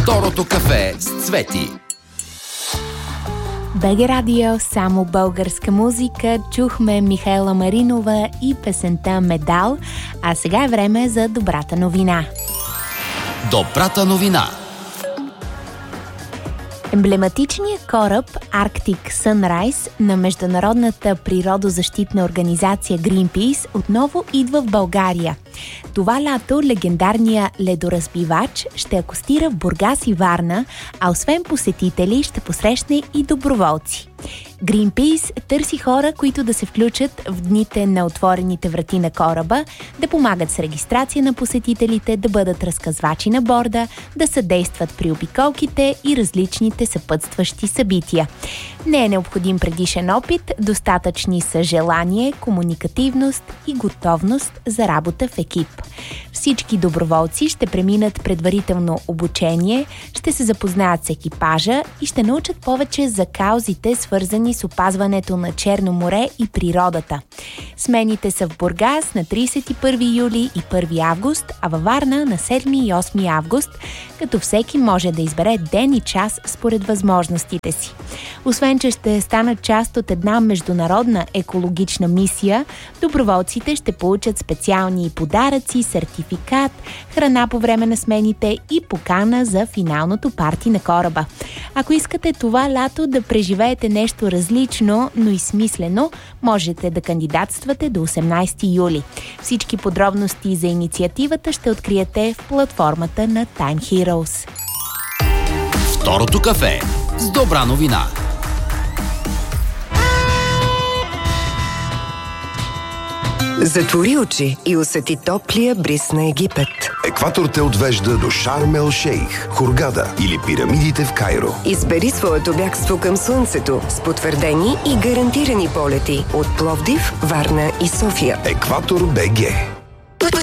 Второто кафе с Цвети. БГ Радио, само българска музика. Чухме Михаела Маринова и песента «Медал», а сега е време за добрата новина. Добрата новина. Емблематичният кораб Arctic Sunrise на международната природозащитна организация Greenpeace отново идва в България. Това лято легендарния ледоразбивач ще акостира в Бургас и Варна, а освен посетители ще посрещне и доброволци. Greenpeace търси хора, които да се включат в дните на отворените врати на кораба, да помагат с регистрация на посетителите, да бъдат разказвачи на борда, да съдействат при обиколките и различните съпътстващи събития. Не е необходим предишен опит, достатъчни са желание, комуникативност и готовност за работа в екип. Всички доброволци ще преминат предварително обучение, ще се запознаят с екипажа и ще научат повече за каузите, свързани с опазването на Черно море и природата. Смените са в Бургас на 31 юли и 1 август, а във Варна на 7 и 8 август, като всеки може да избере ден и час според възможностите си. Освен, че ще станат част от една международна екологична мисия, доброволците ще получат специални подаръци, сертификат, храна по време на смените и покана за финалното парти на кораба. Ако искате това лято да преживеете нещо различно, но и смислено, можете да кандидатствате до 18 юли. Всички подробности за инициативата ще откриете в платформата на Time Heroes. Второто кафе с добра новина. Затвори очи и усети топлия бриз на Египет. Екватор те отвежда до Шарм ел Шейх, Хургада или пирамидите в Кайро. Избери своето бягство към слънцето с потвърдени и гарантирани полети от Пловдив, Варна и София. Екватор БГ.